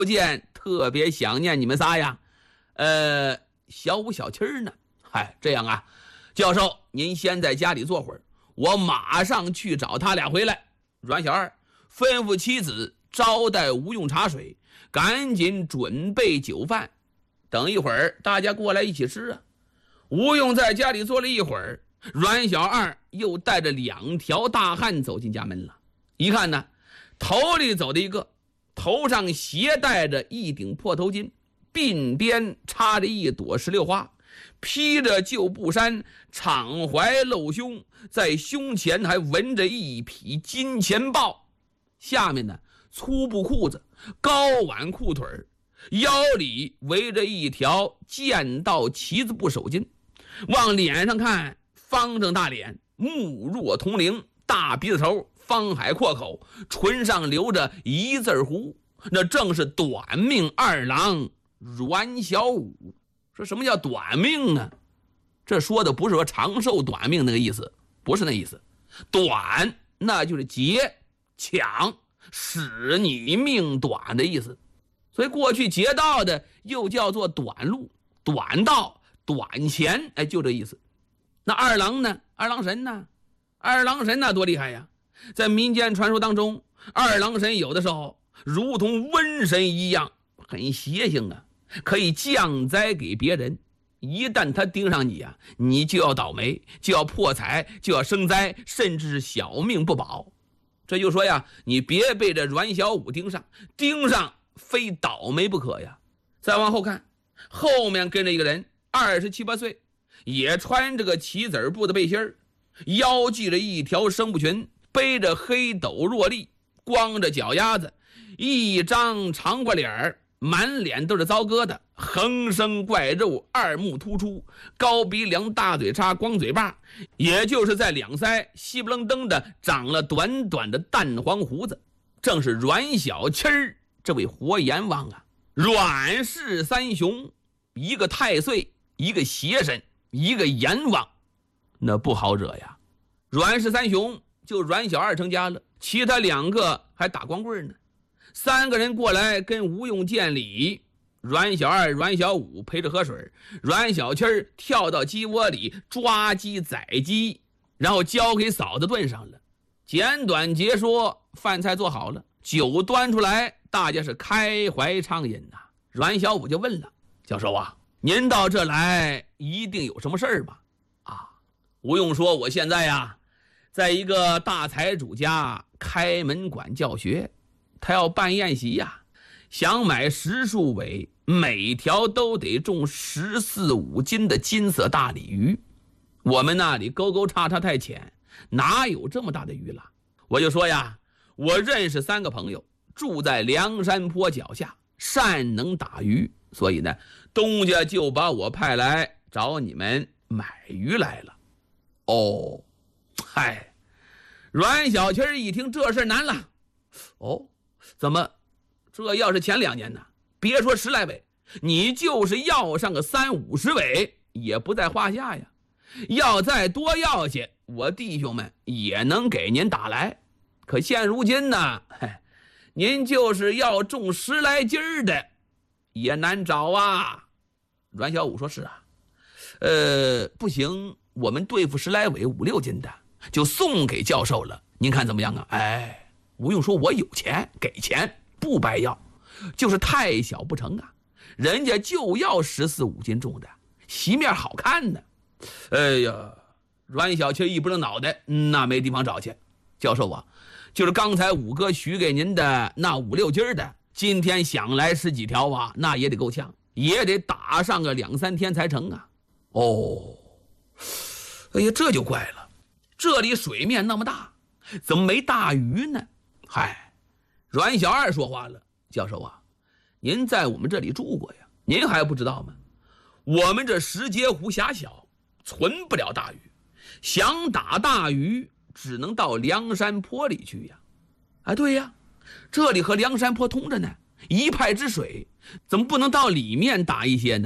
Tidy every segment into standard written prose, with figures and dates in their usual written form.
不见，特别想念你们仨呀。小五小七呢？嗨，这样啊，教授您先在家里坐会儿，我马上去找他俩回来。阮小二吩咐妻子招待吴用茶水，赶紧准备酒饭，等一会儿大家过来一起吃啊。吴用在家里坐了一会儿，阮小二又带着2条大汉走进家门了。一看呢，头里走的一个，头上携带着一顶破头巾，鬓边插着一朵石榴花，披着旧布衫，敞怀露胸，在胸前还纹着一匹金钱豹，下面呢粗布裤子，高挽裤腿，腰里围着一条剑道旗子布手巾，往脸上看，方正大脸，目若铜铃，大鼻子头，方海阔口，唇上留着一字胡，那正是短命二郎阮小五。说什么叫短命啊？这说的不是说长寿短命那个意思，不是那意思。短那就是劫抢，使你命短的意思。所以过去劫道的又叫做短路、短道、短钱，就这意思。那二郎呢？二郎神呢？二郎神那多厉害呀！在民间传说当中，二郎神有的时候如同瘟神一样，很邪性啊，可以降灾给别人。一旦他盯上你啊，你就要倒霉，就要破财，就要生灾，甚至是小命不保。这就说呀，你别被这阮小五盯上非倒霉不可呀。再往后看，后面跟着一个人，27、8岁，也穿着个棋子布的背心儿，腰系着一条生布裙，背着黑斗若笠，光着脚丫子，一张长瓜脸儿，满脸都是糟疙瘩，横生怪肉，二目突出，高鼻梁，大嘴叉，光嘴巴，也就是在两腮稀不愣登的长了短短的淡黄胡子，正是阮小七儿这位活阎王啊。阮氏三雄，一个太岁，一个邪神，一个阎王，那不好惹呀。阮氏三雄就阮小二成家了，其他2个还打光棍呢。3个人过来跟吴用见礼，阮小二、阮小五陪着喝水，阮小七儿跳到鸡窝里抓鸡宰鸡，然后交给嫂子炖上了。简短截说，饭菜做好了，酒端出来，大家是开怀畅饮呐。阮小五就问了：“教授啊，您到这来一定有什么事儿吧？”吴用说：“我现在呀，在一个大财主家开门馆教学，他要办宴席呀，想买10束尾，每条都得重14、15斤的金色大鲤鱼。我们那里沟沟叉叉太浅，哪有这么大的鱼了？我就说呀，我认识3个朋友，住在梁山坡脚下，善能打鱼，所以呢，东家就把我派来找你们买鱼来了。”哦，嗨，阮小七一听这事难了。哦，怎么？这要是前2年呢，别说10来尾，你就是要上个30、50尾也不在话下呀。要再多要些，我弟兄们也能给您打来。可现如今呢，您就是要重10来斤的，也难找啊。阮小五说：“是啊，不行，我们对付10来尾5、6斤的，就送给教授了，您看怎么样啊？”吴用说：“我有钱，给钱不白要，就是太小不成啊，人家就要14、15斤重的，席面好看呢。”哎呀，阮小七一不正脑袋，那没地方找去。教授啊，就是刚才五哥许给您的那5、6斤的，今天想来10几条啊，那也得够呛，也得打上个2、3天才成啊。哦，哎呀，这就怪了，这里水面那么大，怎么没大鱼呢？嗨，阮小二说话了：“教授啊，您在我们这里住过呀，您还不知道吗？我们这石碣湖狭小，存不了大鱼，想打大鱼只能到梁山坡里去呀。”对呀，这里和梁山坡通着呢，一派之水，怎么不能到里面打一些呢？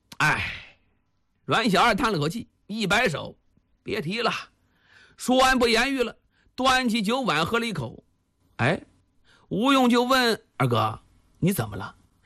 阮小二叹了口气，一摆手：“别提了。”说完不言语了，端起酒碗喝了一口。吴用就问：“二哥，你怎么了？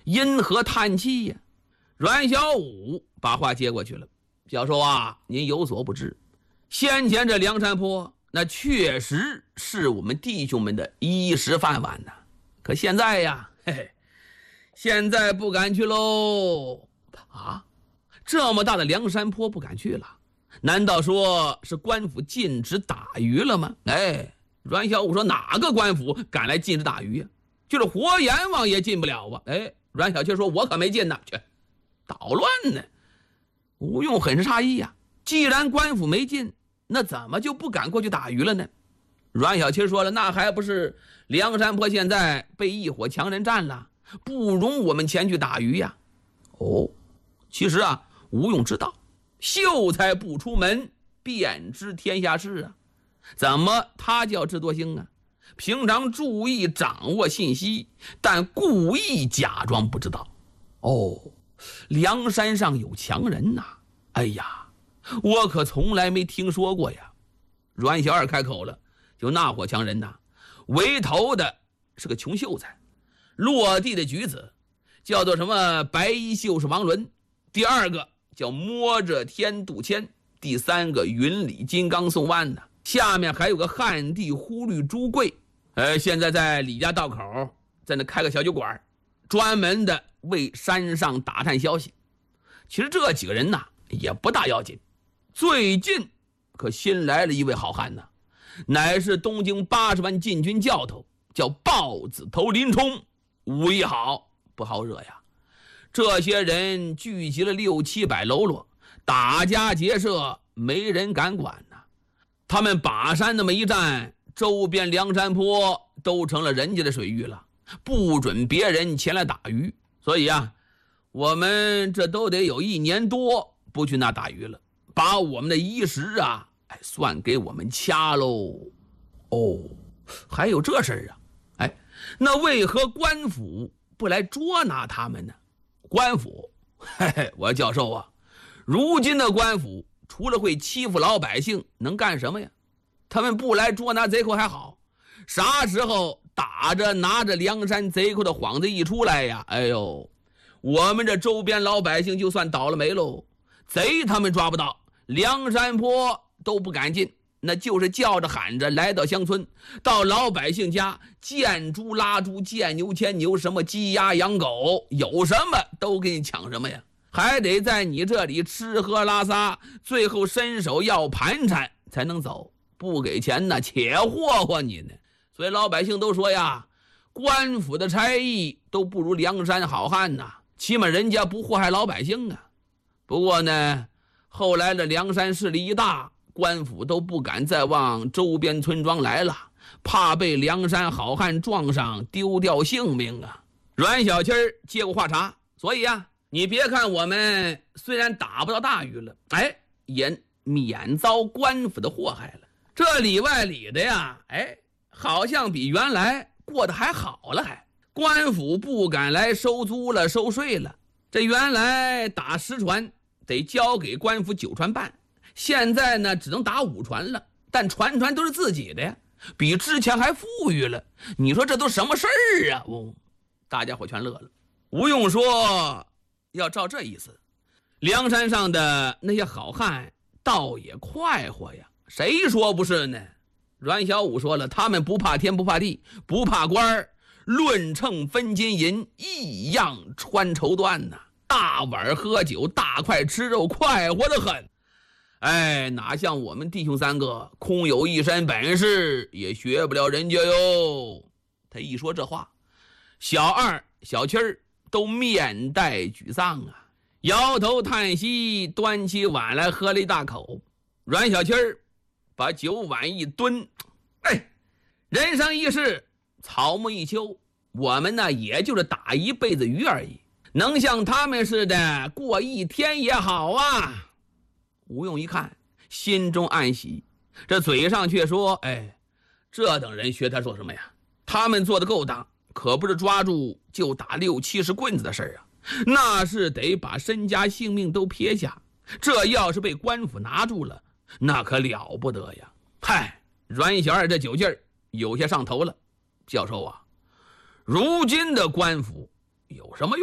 因何叹气呀？阮小五把话接过去了。教授啊，您有所不知，先前这梁山坡那确实是我们弟兄们的衣食饭碗呐。可现在呀，现在不敢去喽。啊，这么大的梁山坡不敢去了？难道说是官府禁止打鱼了吗？阮小五说，哪个官府敢来禁止打鱼呀？就是活阎王也禁不了啊。阮小七说，我可没禁呢，去捣乱呢。吴用很是诧异呀，既然官府没禁，那怎么就不敢过去打鱼了呢？阮小七说了，那还不是梁山坡现在被一伙强人占了，不容我们前去打鱼呀。其实啊，吴用知道，秀才不出门便知天下事啊，怎么他叫智多星啊？平常注意掌握信息，但故意假装不知道。梁山上有强人呐！哎呀，我可从来没听说过呀。阮小二开口了，就那伙强人呐，为头的是个穷秀才，落地的举子，叫做什么白衣秀士王伦，第二个叫摸着天杜迁，第三个云里金刚宋万呢，下面还有个汉地忽律朱贵，现在在李家道口在那开个小酒馆，专门的为山上打探消息。其实这几个人呐也不大要紧，最近可新来了一位好汉呐，乃是东京80万禁军教头，叫豹子头林冲，武艺好，不好惹呀。这些人聚集了600-700喽啰，打家劫舍没人敢管呐。他们把山那么一站，周边梁山坡都成了人家的水域了，不准别人前来打鱼。所以啊，我们这都得有1年多不去那打鱼了，把我们的衣食啊算给我们掐喽。还有这事啊？那为何官府不来捉拿他们呢？官府，我教授啊，如今的官府除了会欺负老百姓，能干什么呀？他们不来捉拿贼寇还好，啥时候打着拿着梁山贼寇的幌子一出来呀，我们这周边老百姓就算倒了霉喽。贼他们抓不到，梁山坡都不敢进，那就是叫着喊着来到乡村，到老百姓家见猪拉猪，见牛牵牛，什么鸡鸭养狗，有什么都给你抢什么呀，还得在你这里吃喝拉撒，最后伸手要盘缠才能走，不给钱呢，且霍霍你呢。所以老百姓都说呀，官府的差役都不如梁山好汉呐，起码人家不祸害老百姓啊。不过呢，后来的梁山势力一大，官府都不敢再往周边村庄来了，怕被梁山好汉撞上丢掉性命啊。阮小七接过话茬，所以啊，你别看我们虽然打不到大鱼了，也免遭官府的祸害了。这里外里的呀，好像比原来过得还好了，官府不敢来收租了，收税了。这原来打10船得交给官府9船半，现在呢只能打5船了，但船都是自己的呀，比之前还富裕了。你说这都什么事儿啊？大家伙全乐了。吴用说，要照这意思，梁山上的那些好汉倒也快活呀，谁说不是呢？阮小五说了，他们不怕天不怕地不怕官，论秤分金银，一样穿绸缎呐，大碗喝酒，大块吃肉，快活得很。哪像我们弟兄3个空有一身本事，也学不了人家哟。他一说这话，小二小七都面带沮丧啊，摇头叹息，端起碗来喝了一大口。阮小七把酒碗一蹲，人生一世，草木一秋，我们呢也就是打一辈子鱼而已，能像他们似的过一天也好啊。吴用一看，心中暗喜，这嘴上却说，这等人学他做什么呀？他们做的勾当，可不是抓住就打60-70棍子的事儿啊，那是得把身家性命都撇下，这要是被官府拿住了，那可了不得呀。阮小二这酒劲儿有些上头了。教授啊，如今的官府有什么用？